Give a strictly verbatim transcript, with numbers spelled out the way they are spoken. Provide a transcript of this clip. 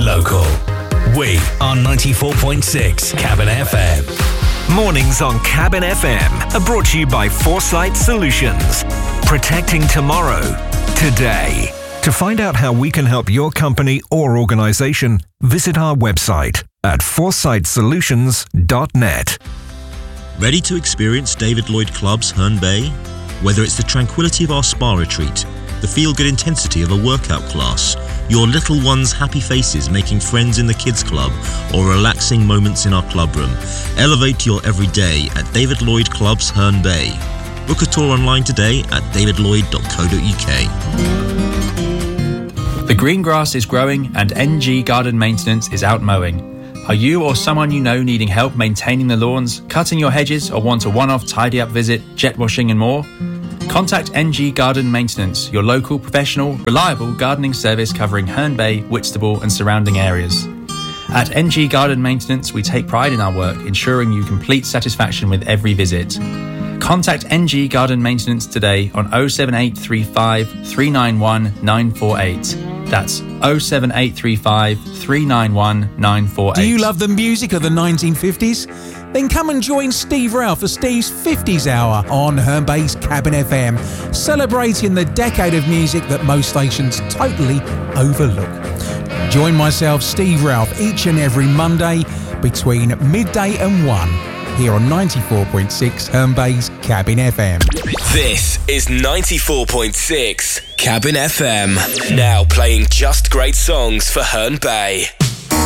local. We are ninety-four point six Cabin F M. Mornings on Cabin F M are brought to you by Foresight Solutions. Protecting tomorrow, today. To find out how we can help your company or organisation, visit our website at foresight solutions dot net. Ready to experience David Lloyd Club's Herne Bay? Whether it's the tranquility of our spa retreat, the feel-good intensity of a workout class, your little one's happy faces making friends in the kids club, or relaxing moments in our club room, elevate your everyday at David Lloyd Club's Herne Bay. Book a tour online today at david lloyd dot co dot uk. The green grass is growing and N G Garden Maintenance is out mowing. Are you or someone you know needing help maintaining the lawns, cutting your hedges, or want a one-off tidy-up visit, jet washing and more? Contact N G Garden Maintenance, your local, professional, reliable gardening service covering Herne Bay, Whitstable and surrounding areas. At N G Garden Maintenance, we take pride in our work, ensuring you complete satisfaction with every visit. Contact N G Garden Maintenance today on oh seven eight three five, three nine one, nine four eight. That's oh seven eight three five, three nine one, nine four eight. Do you love the music of the nineteen fifties? Then come and join Steve Ralph for Steve's fifties Hour on Herne Bay's Cabin F M, celebrating the decade of music that most stations totally overlook. Join myself, Steve Ralph, each and every Monday between midday and one here on ninety-four point six Herne Bay's Cabin F M. This is ninety-four point six Cabin F M. Now playing just great songs for Herne Bay.